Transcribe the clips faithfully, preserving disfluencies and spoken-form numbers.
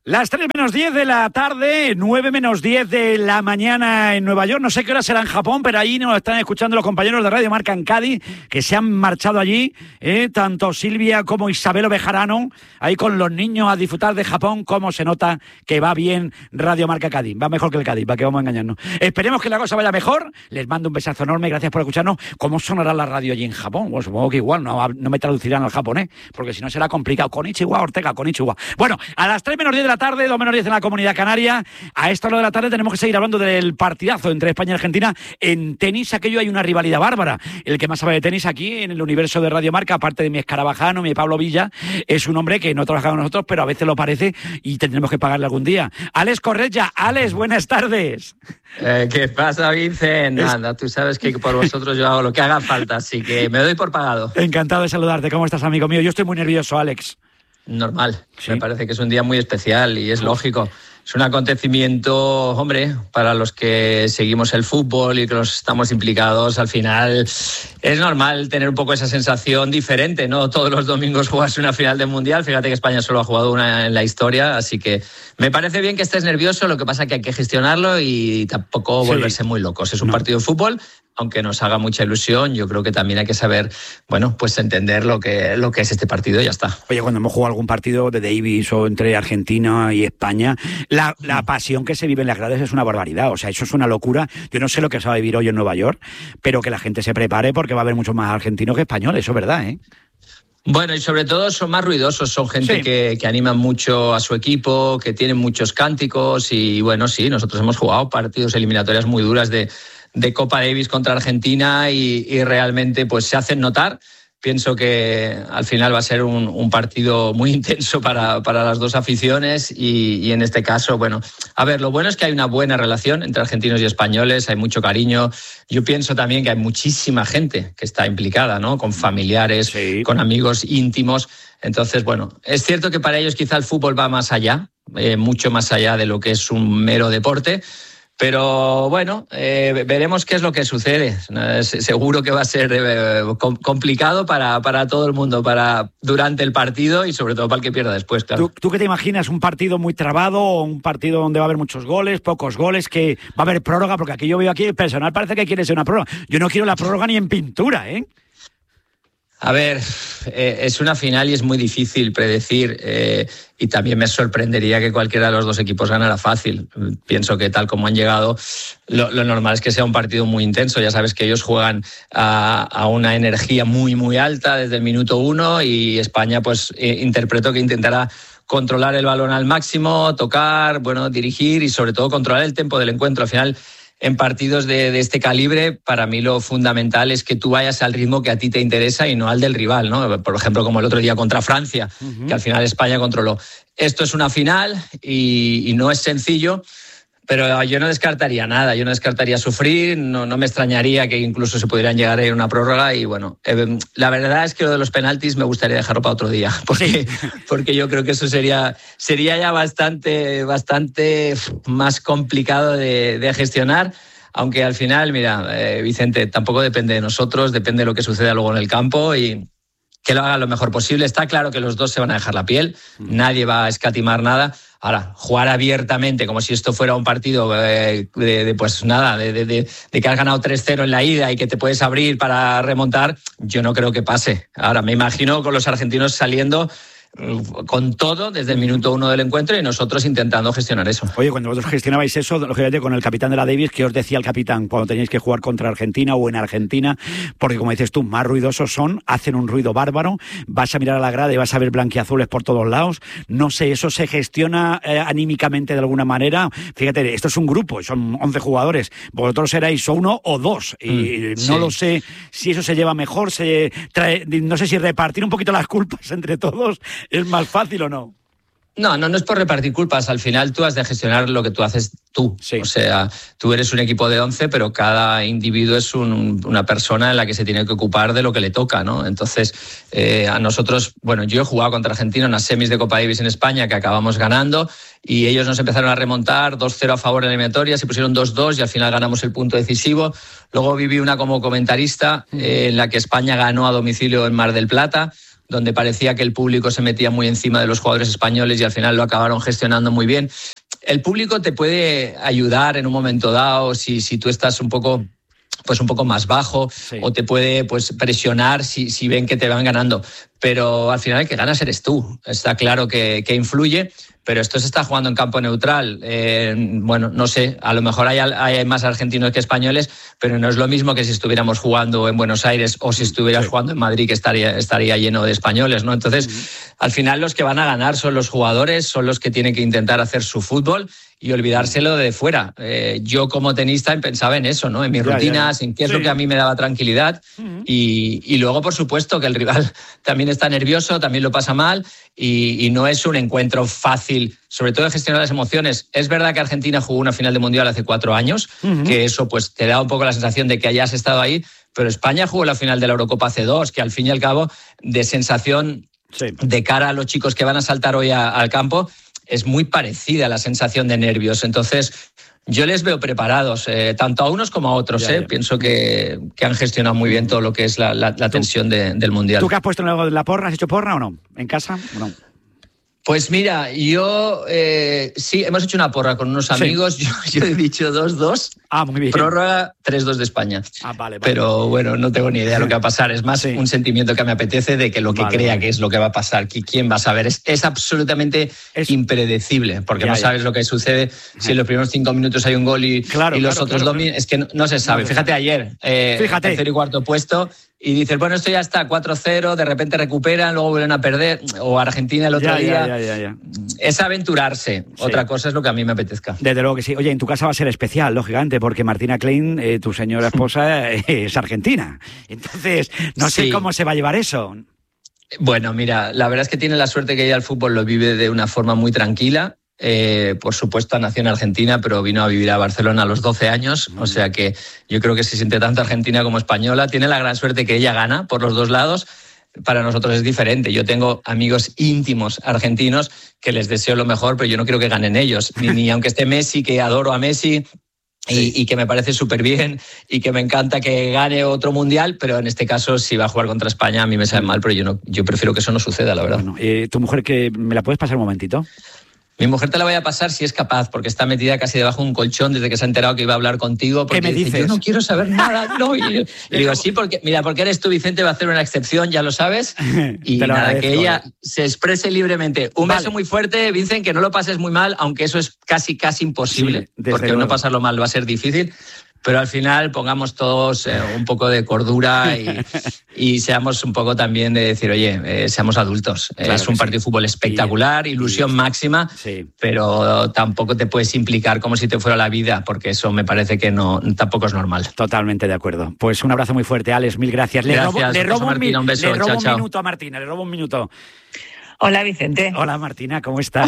Las tres menos diez de la tarde, nueve menos diez de la mañana en Nueva York. No sé qué hora será en Japón, pero ahí nos están escuchando los compañeros de Radio Marca en Cádiz, que se han marchado allí, ¿eh? Tanto Silvia como Isabel Bejarano, ahí con los niños a disfrutar de Japón. Cómo se nota que va bien Radio Marca Cádiz. Va mejor que el Cádiz, para que vamos a engañarnos. Esperemos que la cosa vaya mejor. Les mando un besazo enorme, gracias por escucharnos. ¿Cómo sonará la radio allí en Japón? Bueno, supongo que igual no, no me traducirán al japonés, porque si no será complicado. Konnichiwa, Ortega, konnichiwa. Bueno, a las tres menos diez de la tarde, dos menos diez en la Comunidad Canaria. A esta hora de la tarde tenemos que seguir hablando del partidazo entre España y Argentina en tenis. Aquello hay una rivalidad bárbara. El que más sabe de tenis aquí en el universo de Radio Marca, aparte de mi escarabajano, mi Pablo Villa, es un hombre que no trabaja con nosotros, pero a veces lo parece y tendremos que pagarle algún día. Alex Correia. Alex, buenas tardes. Eh, ¿Qué pasa, Vicen? Es... Nada, tú sabes que por vosotros yo hago lo que haga falta, así que me doy por pagado. Encantado de saludarte. ¿Cómo estás, amigo mío? Yo estoy muy nervioso, Alex. Normal, ¿sí? Me parece que es un día muy especial y es Uf. lógico. Es un acontecimiento, hombre, para los que seguimos el fútbol y que los estamos implicados, al final es normal tener un poco esa sensación diferente, ¿no? Todos los domingos jugarse una final de Mundial, fíjate que España solo ha jugado una en la historia, así que me parece bien que estés nervioso, lo que pasa es que hay que gestionarlo y tampoco volverse sí. muy locos. Es un no. partido de fútbol, aunque nos haga mucha ilusión, yo creo que también hay que saber, bueno, pues entender lo que, lo que es este partido y ya está. Oye, cuando hemos jugado algún partido de Davis o entre Argentina y España, la, la pasión que se vive en las gradas es una barbaridad, o sea, eso es una locura. Yo no sé lo que se va a vivir hoy en Nueva York, pero que la gente se prepare porque va a haber muchos más argentinos que españoles, eso es verdad, ¿eh? Bueno, y sobre todo son más ruidosos, son gente sí. que, que animan mucho a su equipo, que tienen muchos cánticos y bueno, sí, nosotros hemos jugado partidos eliminatorias muy duras de de Copa Davis contra Argentina y, y realmente pues se hacen notar. Pienso que al final va a ser un, un partido muy intenso para, para las dos aficiones y, y en este caso, bueno, a ver, lo bueno es que hay una buena relación entre argentinos y españoles, hay mucho cariño. Yo pienso también que hay muchísima gente que está implicada, ¿no? Con familiares, sí. con amigos íntimos. Entonces, bueno, es cierto que para ellos quizá el fútbol va más allá, eh, mucho más allá de lo que es un mero deporte. Pero bueno, eh, veremos qué es lo que sucede. Seguro que va a ser eh, complicado para, para todo el mundo, para durante el partido y sobre todo para el que pierda después, claro. ¿Tú, ¿Tú qué te imaginas? ¿Un partido muy trabado o un partido donde va a haber muchos goles, pocos goles, que va a haber prórroga? Porque aquí yo veo aquí el personal parece que quiere ser una prórroga. Yo no quiero la prórroga ni en pintura, ¿eh? A ver, eh, es una final y es muy difícil predecir eh, y también me sorprendería que cualquiera de los dos equipos ganara fácil. Pienso que tal como han llegado, lo, lo normal es que sea un partido muy intenso. Ya sabes que ellos juegan a, a una energía muy, muy alta desde el minuto uno y España, pues, eh, interpreto que intentará controlar el balón al máximo, tocar, bueno, dirigir y sobre todo controlar el tempo del encuentro. Al final, en partidos de, de este calibre, para mí lo fundamental es que tú vayas al ritmo que a ti te interesa y no al del rival, ¿no? Por ejemplo, como el otro día contra Francia, uh-huh. que al final España controló. Esto es una final y, y no es sencillo, pero yo no descartaría nada, yo no descartaría sufrir, no, no me extrañaría que incluso se pudieran llegar a ir a una prórroga y bueno, eh, la verdad es que lo de los penaltis me gustaría dejarlo para otro día, porque, sí. porque yo creo que eso sería, sería ya bastante, bastante más complicado de, de gestionar, aunque al final, mira, eh, Vicente, tampoco depende de nosotros, depende de lo que suceda luego en el campo y que lo hagan lo mejor posible. Está claro que los dos se van a dejar la piel, mm. nadie va a escatimar nada. Ahora, jugar abiertamente como si esto fuera un partido eh, de, de, pues nada, de, de, de, de que has ganado tres cero en la ida y que te puedes abrir para remontar, yo no creo que pase. Ahora, me imagino con los argentinos saliendo con todo desde el minuto uno del encuentro y nosotros intentando gestionar eso. Oye, cuando vosotros gestionabais eso, lógicamente con el capitán de la Davis, ¿qué os decía el capitán cuando teníais que jugar contra Argentina o en Argentina? Porque como dices tú, más ruidosos son, hacen un ruido bárbaro, vas a mirar a la grada y vas a ver blanquiazules por todos lados, no sé, ¿eso se gestiona eh, anímicamente de alguna manera? Fíjate, esto es un grupo, son once jugadores, vosotros erais uno o dos y mm, no sí. lo sé si eso se lleva mejor, se trae, no sé si repartir un poquito las culpas entre todos ¿es más fácil o no? No, no, no es por repartir culpas. Al final tú has de gestionar lo que tú haces tú. Sí. O sea, tú eres un equipo de once, pero cada individuo es un, una persona en la que se tiene que ocupar de lo que le toca, ¿no? Entonces, eh, a nosotros, bueno, yo he jugado contra Argentina en las semis de Copa Davis en España que acabamos ganando y ellos nos empezaron a remontar dos cero a favor en la eliminatoria, se pusieron dos dos y al final ganamos el punto decisivo. Luego viví una como comentarista eh, en la que España ganó a domicilio en Mar del Plata. donde parecía que el público se metía muy encima de los jugadores españoles y al final lo acabaron gestionando muy bien. El público te puede ayudar en un momento dado si, si tú estás un poco... pues un poco más bajo, sí. o te puede pues presionar si, si ven que te van ganando. Pero al final el que ganas eres tú. Está claro que, que influye, pero esto se está jugando en campo neutral. Eh, bueno, no sé, a lo mejor hay, hay más argentinos que españoles, pero no es lo mismo que si estuviéramos jugando en Buenos Aires o si estuvieras sí. jugando en Madrid, que estaría, estaría lleno de españoles, ¿no? Entonces, uh-huh. al final los que van a ganar son los jugadores, son los que tienen que intentar hacer su fútbol y olvidárselo de fuera. Eh, yo como tenista pensaba en eso, ¿no? En mis ya, rutinas, ya. en qué es sí. lo que a mí me daba tranquilidad. Uh-huh. y, y luego, por supuesto, que el rival también está nervioso, también lo pasa mal y, y no es un encuentro fácil, sobre todo de gestionar las emociones. Es verdad que Argentina jugó una final de Mundial hace cuatro años, uh-huh. que eso pues te da un poco la sensación de que hayas estado ahí, pero España jugó la final de la Eurocopa hace dos, que al fin y al cabo, de sensación sí. de cara a los chicos que van a saltar hoy a, al campo, es muy parecida a la sensación de nervios. Entonces, yo les veo preparados, eh, tanto a unos como a otros. Ya, eh. ya. Pienso que, que han gestionado muy bien todo lo que es la, la, la tensión de, del Mundial. ¿Tú qué has puesto en la porra? ¿Has hecho porra o no? ¿En casa o no? Pues mira, yo eh, sí, hemos hecho una porra con unos amigos. Sí. Yo, yo he dicho dos dos. Ah, muy bien. Prórroga tres dos de España. Ah, vale, vale. Pero bueno, no tengo ni idea de lo que va a pasar. Es más sí. un sentimiento que me apetece de que lo que vale, crea vale. que es lo que va a pasar. ¿Quién va a saber? Es, es absolutamente es... impredecible, porque ya, no sabes ya. lo que sucede si en los primeros cinco minutos hay un gol y, claro, y los claro, otros claro, dominan. Claro. Es que no, no se sabe. No, Fíjate ayer, eh, Fíjate. tercer y cuarto puesto. Y dices, bueno, esto ya está, cuatro cero, de repente recuperan, luego vuelven a perder, o Argentina el otro ya, día. Ya, ya, ya, ya. Es aventurarse. Sí. Otra cosa es lo que a mí me apetezca. Desde luego que sí. Oye, en tu casa va a ser especial, lógicamente, porque Martina Klein, eh, tu señora esposa, es argentina. Entonces, no sé sí. cómo se va a llevar eso. Bueno, mira, la verdad es que tiene la suerte que ella el fútbol lo vive de una forma muy tranquila. Eh, por supuesto nació en Argentina, pero vino a vivir a Barcelona a los doce años, o sea que yo creo que se siente tanto argentina como española. Tiene la gran suerte que ella gana por los dos lados. Para nosotros es diferente. Yo tengo amigos íntimos argentinos que les deseo lo mejor, pero yo no quiero que ganen ellos, ni, ni aunque esté Messi, que adoro a Messi y, y que me parece súper bien y que me encanta que gane otro mundial, pero en este caso si va a jugar contra España a mí me sabe mal, pero yo, no, yo prefiero que eso no suceda, la verdad. Bueno, eh, ¿tu mujer que me la puedes pasar un momentito? Mi mujer te la voy a pasar si es capaz, porque está metida casi debajo de un colchón desde que se ha enterado que iba a hablar contigo. ¿Qué me dice, dices? Yo no quiero saber nada. No. Y, y digo, sí, porque mira, porque eres tú, Vicente, va a hacer una excepción, ya lo sabes. Y nada, agradezco. Que ella se exprese libremente. Un vale. beso muy fuerte, Vicente, que no lo pases muy mal, aunque eso es casi, casi imposible, sí, porque luego. no pasarlo mal va a ser difícil. Pero al final pongamos todos eh, un poco de cordura y, y seamos un poco también de decir, oye, eh, seamos adultos. Claro es un partido sí. de fútbol espectacular, sí. ilusión sí. máxima, sí. pero tampoco te puedes implicar como si te fuera la vida, porque eso me parece que no tampoco es normal. Totalmente de acuerdo. Pues un abrazo muy fuerte, Alex, mil gracias. Le gracias, robo, le robo, Martina, un, beso. Le robo chao, un chao. minuto a Martina, le robo un minuto. Hola, Vicente. Hola, Martina, ¿cómo estás?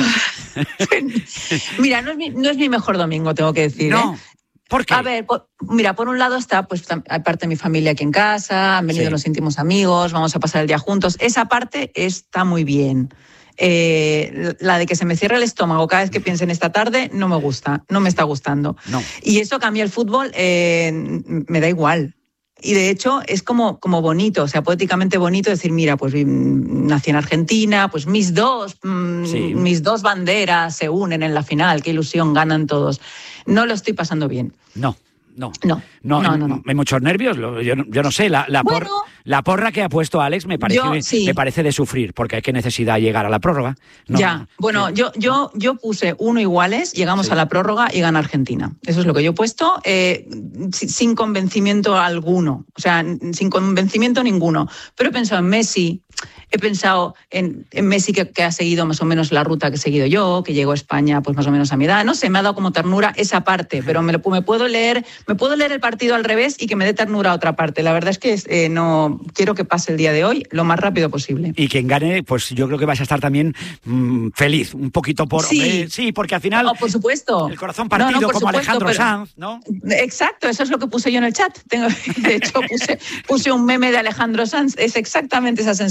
Mira, no es, mi, no es mi mejor domingo, tengo que decir. No. ¿eh? ¿Por qué? A ver, por, mira, por un lado está, pues, hay parte de mi familia aquí en casa, han venido sí. los íntimos amigos, vamos a pasar el día juntos. Esa parte está muy bien. Eh, la de que se me cierre el estómago cada vez que piense en esta tarde no me gusta, no me está gustando. No. Y eso cambia el fútbol, eh, me da igual. Y de hecho es como, como bonito, o sea, poéticamente bonito decir, mira, pues nací en Argentina, pues mis dos, sí. mis dos banderas se unen en la final, qué ilusión, ganan todos. No lo estoy pasando bien. No. No. No, no, no, no, no. Hay muchos nervios, yo, yo no sé, la, la, bueno, por, la porra que ha puesto Alex me parece, yo, sí. me parece de sufrir, porque hay que necesidad llegar a la prórroga. No, ya, bueno, sí. yo, yo, yo puse uno iguales, llegamos sí. a la prórroga y gana Argentina. Eso es lo que yo he puesto, eh, sin convencimiento alguno, o sea, sin convencimiento ninguno. Pero he pensado en Messi, he pensado en, en Messi que, que ha seguido más o menos la ruta que he seguido yo, que llegó a España pues más o menos a mi edad. No sé, me ha dado como ternura esa parte, pero me, me puedo leer... Me puedo leer el partido al revés y que me dé ternura a otra parte. La verdad es que eh, no quiero que pase el día de hoy lo más rápido posible. Y quien gane, pues yo creo que vas a estar también mmm, feliz, un poquito por... Sí, hombre, sí, porque al final... Oh, por supuesto. El corazón partido no, no, como supuesto, Alejandro pero, Sanz, ¿no? Exacto, eso es lo que puse yo en el chat. Tengo, de hecho, puse, puse un meme de Alejandro Sanz. Es exactamente esa sensación.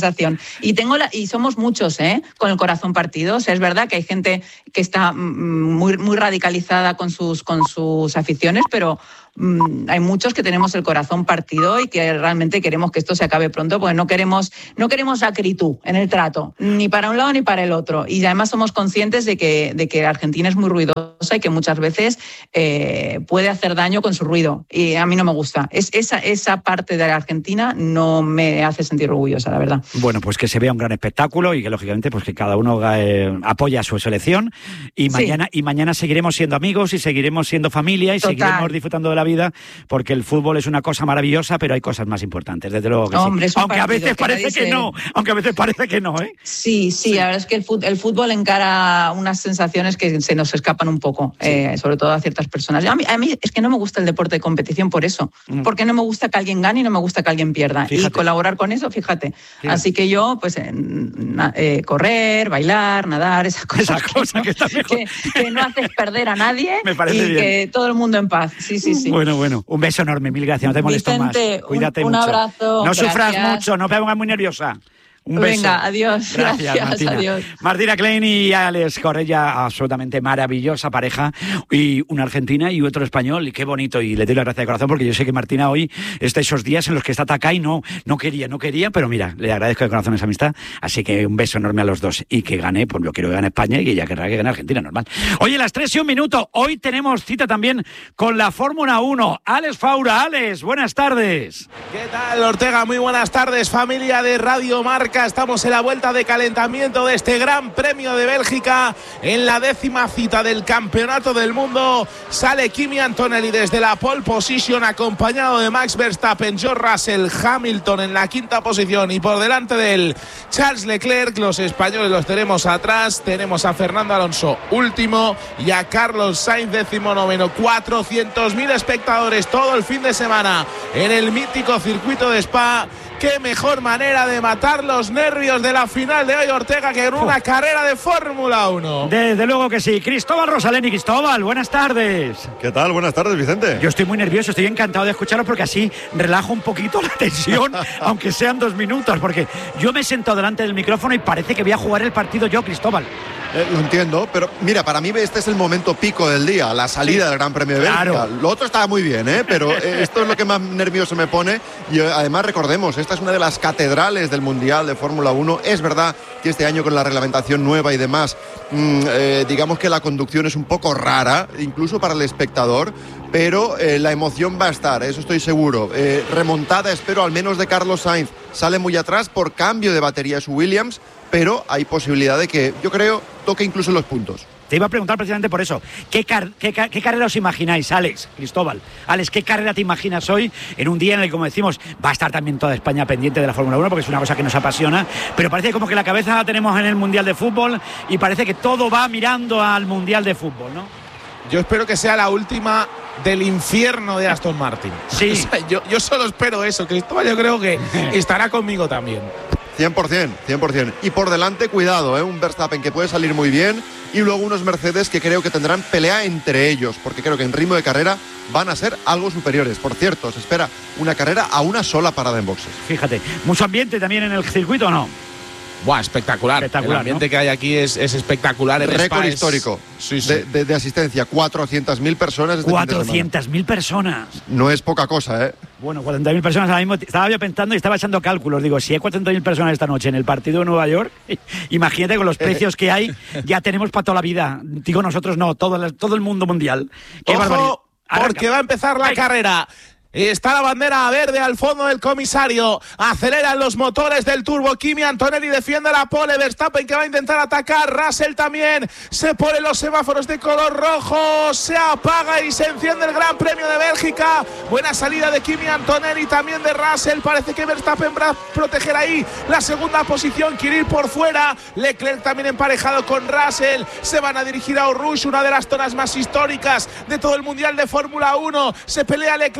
Y tengo la, y somos muchos, ¿eh? Con el corazón partido. O sea, es verdad que hay gente que está muy, muy radicalizada con sus, con sus aficiones, pero mmm, hay muchos que tenemos el corazón partido y que realmente queremos que esto se acabe pronto, porque no queremos, no queremos acritud en el trato, ni para un lado ni para el otro. Y además somos conscientes de que, de que Argentina es muy ruidosa y que muchas veces eh, puede hacer daño con su ruido. Y a mí no me gusta. Es, esa, esa parte de la Argentina no me hace sentir orgullosa, la verdad. Bueno, pues que se vea un gran espectáculo y que lógicamente pues que cada uno eh, apoya a su selección y mañana, sí. y mañana seguiremos siendo amigos y seguiremos siendo familia y Total. seguiremos disfrutando de la vida, porque el fútbol es una cosa maravillosa, pero hay cosas más importantes, desde luego que Hombre, sí. Aunque a veces que parece que se... no, aunque a veces parece que no, ¿eh? Sí, sí, sí. La verdad es que el fútbol, el fútbol encara unas sensaciones que se nos escapan un poco, sí. eh, sobre todo a ciertas personas. A mí, a mí es que no me gusta el deporte de competición por eso, mm. porque no me gusta que alguien gane y no me gusta que alguien pierda. Fíjate. Y colaborar con eso, fíjate. fíjate. Así que yo, pues, eh, eh, correr, bailar, nadar, esas cosas, Esa cosa que, no, que, que no haces perder a nadie me parece y bien. Que todo el mundo en paz. Sí, sí, sí. Bueno, bueno, un beso enorme, mil gracias, no te molesto Vicente, más. Cuídate un, un mucho. abrazo. No gracias. sufras mucho, no te pongas muy nerviosa. Un beso. Venga, adiós. Gracias, Gracias, Martina. adiós. Martina Klein y Alex Correia, absolutamente maravillosa pareja. Y una argentina y otro español. Y qué bonito. Y le doy la gracia de corazón porque yo sé que Martina hoy está esos días en los que está atacada y no, no quería, no quería. Pero mira, le agradezco de corazón esa amistad. Así que un beso enorme a los dos. Y que gane, pues yo quiero que gane España y ella querrá que gane Argentina, normal. Oye, las tres y un minuto. Hoy tenemos cita también con la Fórmula uno. Alex Faura. Alex, buenas tardes. ¿Qué tal, Ortega? Muy buenas tardes, familia de Radio Marca. Estamos en la vuelta de calentamiento de este Gran Premio de Bélgica en la décima cita del Campeonato del Mundo. Sale Kimi Antonelli desde la pole position acompañado de Max Verstappen, George Russell, Hamilton en la quinta posición y por delante de él Charles Leclerc. Los españoles los tenemos atrás, tenemos a Fernando Alonso último y a Carlos Sainz décimo noveno. cuatrocientos mil espectadores todo el fin de semana en el mítico circuito de Spa. Qué mejor manera de matar los nervios de la final de hoy, Ortega, que en una oh. carrera de Fórmula uno. Desde luego que sí. Cristóbal Rosalén y Cristóbal, buenas tardes. ¿Qué tal? Buenas tardes, Vicente. Yo estoy muy nervioso, estoy encantado de escucharos porque así relajo un poquito la tensión, aunque sean dos minutos, porque yo me he sentado delante del micrófono y parece que voy a jugar el partido yo, Cristóbal. Eh, lo entiendo, pero mira, para mí este es el momento pico del día, la salida sí. del Gran Premio de Bélgica. Claro. Lo otro estaba muy bien, ¿eh? Pero eh, esto es lo que más nervioso me pone. Y eh, además recordemos, esta es una de las catedrales del Mundial de Fórmula uno. Es verdad que este año con la reglamentación nueva y demás, mmm, eh, digamos que la conducción es un poco rara, incluso para el espectador, pero eh, la emoción va a estar, eso estoy seguro. Eh, remontada, espero, al menos de Carlos Sainz. Sale muy atrás por cambio de batería su Williams, pero hay posibilidad de que, yo creo, toque incluso los puntos. Te iba a preguntar precisamente por eso. ¿Qué, car- qué, car- ¿Qué carrera os imagináis, Alex, Cristóbal? Alex, ¿qué carrera te imaginas hoy en un día en el que, como decimos, va a estar también toda España pendiente de la Fórmula uno porque es una cosa que nos apasiona, pero parece como que la cabeza la tenemos en el Mundial de Fútbol y parece que todo va mirando al Mundial de Fútbol, ¿no? Yo espero que sea la última del infierno de Aston Martin. Sí. O sea, yo, yo solo espero eso. Cristóbal yo creo que estará conmigo también. cien por ciento, cien por ciento. Y por delante, cuidado, ¿eh? Un Verstappen que puede salir muy bien y luego unos Mercedes que creo que tendrán pelea entre ellos, porque creo que en ritmo de carrera van a ser algo superiores. Por cierto, se espera una carrera a una sola parada en boxes. Fíjate, ¿mucho ambiente también en el circuito o no? Buah, espectacular. espectacular. El ambiente, ¿no?, que hay aquí es, es espectacular. El récord Spa histórico es... sí, sí. De, de, de asistencia, cuatrocientas mil personas. Este cuatrocientas mil personas. No es poca cosa, ¿eh? Bueno, cuarenta mil personas ahora mismo. Estaba yo pensando y estaba echando cálculos. Digo, si hay cuarenta mil personas esta noche en el partido de Nueva York, imagínate con los precios que hay, ya tenemos para toda la vida. Digo nosotros, no, todo, todo el mundo mundial. ¡Qué Ojo, porque va a empezar la Ay. carrera! Está la bandera verde al fondo del comisario. Aceleran los motores del turbo. Kimi Antonelli defiende la pole. Verstappen que va a intentar atacar. Russell también. Se ponen los semáforos de color rojo. Se apaga y se enciende el Gran Premio de Bélgica. Buena salida de Kimi Antonelli, también de Russell. Parece que Verstappen va a proteger ahí la segunda posición. Quiere ir por fuera. Leclerc también emparejado con Russell. Se van a dirigir a Eau Rouge, una de las zonas más históricas de todo el Mundial de Fórmula uno. Se pelea Leclerc con Russell.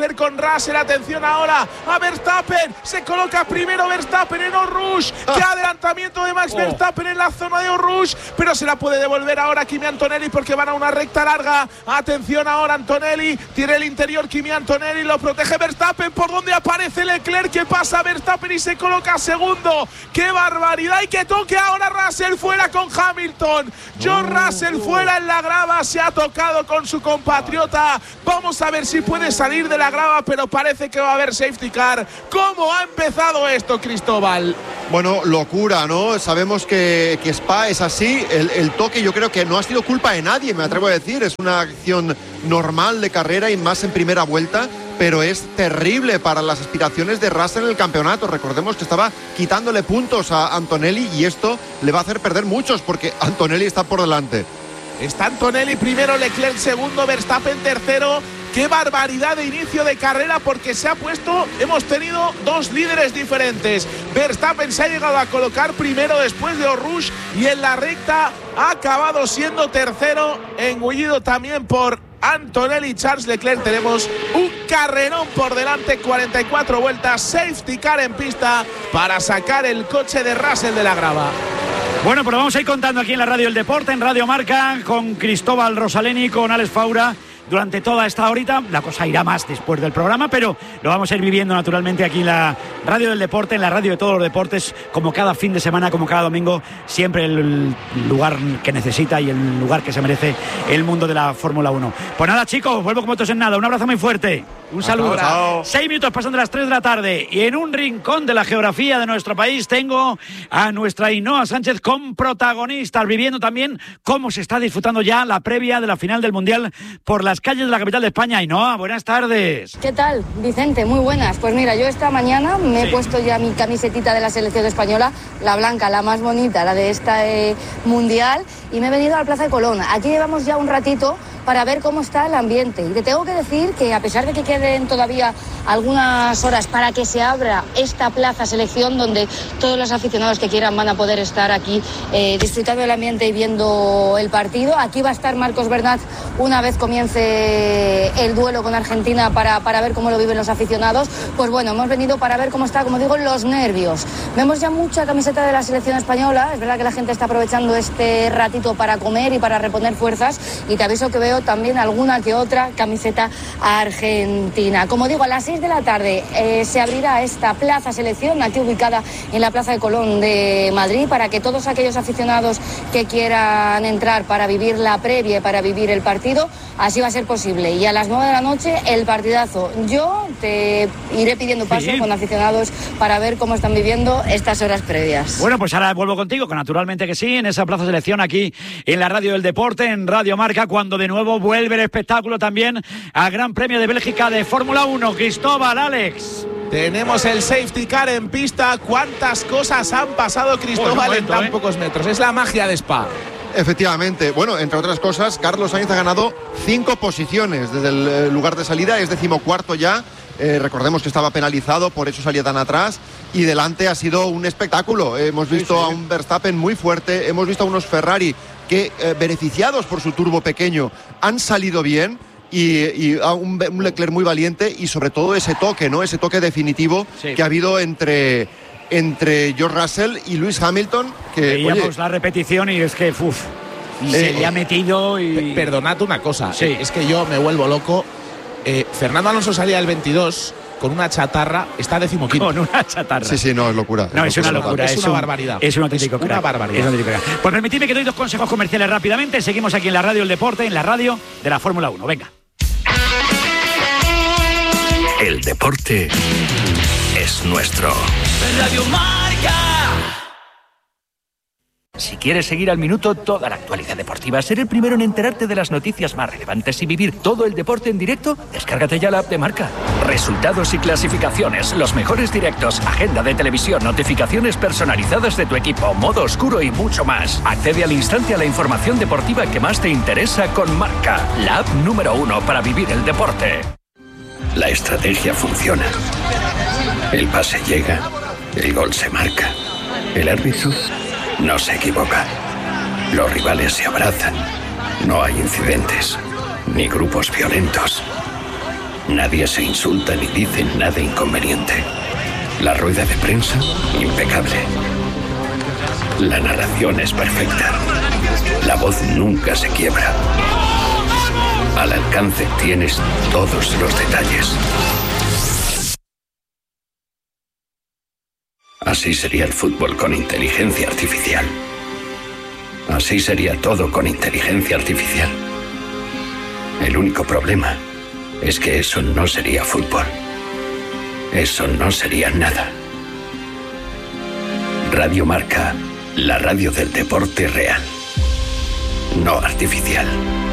Russell. Atención ahora a Verstappen. Se coloca primero Verstappen en Eau Rouge. ¡Qué adelantamiento de Max oh. Verstappen en la zona de Eau Rouge! Pero se la puede devolver ahora Kimi Antonelli porque van a una recta larga. Atención ahora Antonelli. Tiene el interior Kimi Antonelli. Lo protege Verstappen. Por donde aparece Leclerc. Que pasa Verstappen y se coloca segundo. ¡Qué barbaridad! Y que toque ahora Russell fuera con Hamilton. George oh. Russell fuera en la grava. Se ha tocado con su compatriota. Vamos a ver si puede salir de la grava, pero parece que va a haber safety car. ¿Cómo ha empezado esto, Cristóbal? Bueno, locura, ¿no? Sabemos que, que Spa es así. El, el toque yo creo que no ha sido culpa de nadie, me atrevo a decir. Es una acción normal de carrera y más en primera vuelta, pero es terrible para las aspiraciones de Russell en el campeonato. Recordemos que estaba quitándole puntos a Antonelli y esto le va a hacer perder muchos porque Antonelli está por delante. Está Antonelli primero, Leclerc segundo, Verstappen tercero. ¡Qué barbaridad de inicio de carrera! Porque se ha puesto, hemos tenido dos líderes diferentes. Verstappen se ha llegado a colocar primero después de Eau Rouge y en la recta ha acabado siendo tercero, engullido también por Antonelli y Charles Leclerc. Tenemos un carrerón por delante, cuarenta y cuatro vueltas, safety car en pista para sacar el coche de Russell de la grava. Bueno, pero vamos a ir contando aquí en la Radio El Deporte, en Radio Marca, con Cristóbal Rosaleni, con Alex Faura. Durante toda esta horita, la cosa irá más después del programa, pero lo vamos a ir viviendo naturalmente aquí en la Radio del Deporte, en la radio de todos los deportes, como cada fin de semana, como cada domingo, siempre el lugar que necesita y el lugar que se merece el mundo de la Fórmula uno. Pues nada, chicos, vuelvo como todos en nada. Un abrazo muy fuerte. Un saludo. Chao. Seis minutos pasando las tres de la tarde y en un rincón de la geografía de nuestro país tengo a nuestra Ainhoa Sánchez con protagonistas, viviendo también cómo se está disfrutando ya la previa de la final del Mundial por las calles de la capital de España. Ainhoa, buenas tardes. ¿Qué tal, Vicente? Muy buenas. Pues mira, yo esta mañana me sí. he puesto ya mi camisetita de la selección española, la blanca, la más bonita, la de esta eh, Mundial, y me he venido a la Plaza de Colón. Aquí llevamos ya un ratito para ver cómo está el ambiente. Y te tengo que decir que a pesar de que queden todavía algunas horas para que se abra esta plaza selección, donde todos los aficionados que quieran van a poder estar aquí eh, disfrutando del ambiente y viendo el partido. Aquí va a estar Marcos Bernat una vez comience el duelo con Argentina para, para ver cómo lo viven los aficionados. Pues bueno, hemos venido para ver cómo está, como digo, los nervios. Vemos ya mucha camiseta de la selección española. Es verdad que la gente está aprovechando este ratito para comer y para reponer fuerzas, y te aviso que veo también alguna que otra camiseta argentina. Como digo, a las seis de la tarde eh, se abrirá esta plaza selección, aquí ubicada en la Plaza de Colón de Madrid, para que todos aquellos aficionados que quieran entrar para vivir la previa, para vivir el partido, así va a ser posible. Y a las nueve de la noche el partidazo. Yo te iré pidiendo paso sí. con aficionados para ver cómo están viviendo estas horas previas. Bueno, pues ahora vuelvo contigo, que naturalmente que sí, en esa plaza selección aquí en la Radio del Deporte, en Radio Marca, cuando de nuevo vuelve el espectáculo también al Gran Premio de Bélgica de Fórmula uno. Cristóbal, Alex. Tenemos el safety car en pista. ¿Cuántas cosas han pasado, Cristóbal, oh, momento, en tan eh. pocos metros? Es la magia de Spa. Efectivamente. Bueno, entre otras cosas, Carlos Sainz ha ganado cinco posiciones desde el lugar de salida, es decimocuarto ya. Eh, recordemos que estaba penalizado, por eso salía tan atrás. Y delante ha sido un espectáculo. Hemos visto sí, sí. a un Verstappen muy fuerte, hemos visto a unos Ferrari que, eh, beneficiados por su turbo pequeño, han salido bien. Y, y a un, un Leclerc muy valiente, y sobre todo ese toque, ¿no? Ese toque definitivo sí. que ha habido entre, entre George Russell y Lewis Hamilton. Que, veíamos oye, la repetición y es que uf, y eh, se le ha metido y... Perdonad una cosa, sí. eh, es que yo me vuelvo loco. Eh, Fernando Alonso salía el veintidós con una chatarra, está decimoquinto. Con una chatarra. Sí, sí, no, es locura. No, es, es una locura. Es, es una un, barbaridad. Es un auténtico es crack. Una barbaridad. Es un auténtico crack. Pues permitidme que doy dos consejos comerciales rápidamente. Seguimos aquí en la Radio del Deporte, en la radio de la Fórmula uno. Venga. El deporte es nuestro. Radio Marca. Si quieres seguir al minuto toda la actualidad deportiva, ser el primero en enterarte de las noticias más relevantes y vivir todo el deporte en directo, descárgate ya la app de Marca. Resultados y clasificaciones, los mejores directos, agenda de televisión, notificaciones personalizadas de tu equipo, modo oscuro y mucho más. Accede al instante a la información deportiva que más te interesa con Marca, la app número uno para vivir el deporte. La estrategia funciona. El pase llega, el gol se marca, el árbitro no se equivoca. Los rivales se abrazan. No hay incidentes, ni grupos violentos. Nadie se insulta ni dice nada inconveniente. La rueda de prensa, impecable. La narración es perfecta. La voz nunca se quiebra. Al alcance tienes todos los detalles. Así sería el fútbol con inteligencia artificial. Así sería todo con inteligencia artificial. El único problema es que eso no sería fútbol. Eso no sería nada. Radio Marca, la radio del deporte real, no artificial.